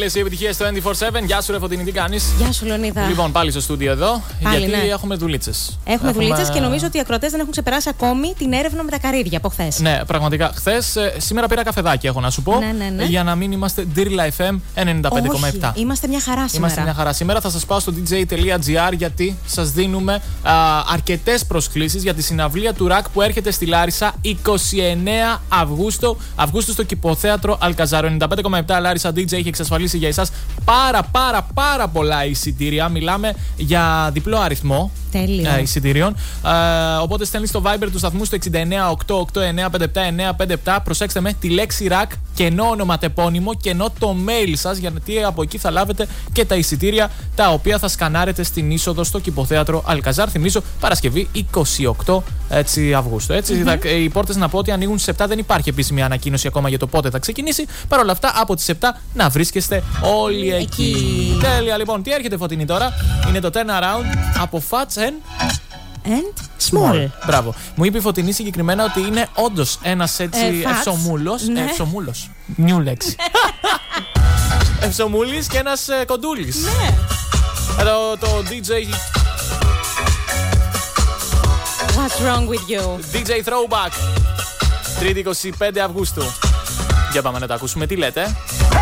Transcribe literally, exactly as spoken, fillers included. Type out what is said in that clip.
όλες οι επιτυχίες στο τwenty-four seven. Γεια σου, ρε Φωτεινή, τι κάνεις? Γεια σου, Λεωνίδα. Λοιπόν, πάλι στο στούντιο εδώ. Πάλι, γιατί ναι. έχουμε δουλίτσες. Έχουμε, έχουμε δουλίτσες και νομίζω ότι οι ακροατές δεν έχουν ξεπεράσει ακόμη την έρευνα με τα καρύδια από χθες. Ναι, πραγματικά. Χθες, σήμερα πήρα καφεδάκι, έχω να σου πω. Ναι, ναι, ναι. Για να μην είμαστε Dirla εφ εμ ενενήντα πέντε κόμμα επτά. Όχι, είμαστε μια χαρά σήμερα. Είμαστε μια χαρά. Σήμερα θα σας πάω στο ντι τζέι τελεία τζι άρ γιατί σας δίνουμε αρκετές προσκλήσεις για τη συναυλία του ρακ που έρχεται στη Λάρισα είκοσι εννέα Αυγούστου. Αυγούστου στο Κηποθέατρο Αλκαζάρο. ενενήντα πέντε κόμμα επτά Λάρισα ντι τζέι έχει εξασφαλίσει για εσάς πάρα πάρα πάρα πολλά εισιτήρια. Μιλάμε για διπλό αριθμό ε, εισιτήριων. Ε, οπότε στέλνεις στο Viber του σταθμού στο εξήντα εννέα οκτακόσια ογδόντα εννέα πενήντα επτά εννιακόσια πενήντα επτά. Προσέξτε με, τη λέξη ρακ, κενό ονοματεπώνυμο, κενό το mail σας, γιατί από εκεί θα λάβετε και τα εισιτήρια τα οποία θα σκανάρετε στην είσοδο στο Κηποθέατρο Αλκαζάρ. Θυμίζω, Παρασκευή είκοσι οκτώ έτσι, Αυγούστου. Έτσι, mm-hmm. Οι πόρτες να πω ότι ανοίγουν στις επτά, δεν υπάρχει επίσημη ανακοίνωση ακόμα για το πότε θα ξεκινήσει. Παρ' όλα αυτά, από τις επτά να βρίσκεστε όλοι εκεί. εκεί. Τέλεια, λοιπόν, τι έρχεται Φωτεινή τώρα? Είναι το turnaround από Fats and. And small. small. Μπράβο. Μου είπε η Φωτεινή συγκεκριμένα ότι είναι όντως ένας έτσι ε, ευσομούλος. Ναι. Ευσομούλος. Νιου λέξη. Ευσομούλης και ένας ε, κοντούλης. Ναι. Εδώ το ντι τζέι. What's wrong with you? ντι τζέι Throwback. Τρίτη είκοσι πέντε Αυγούστου. Για πάμε να τα ακούσουμε. Τι λέτε?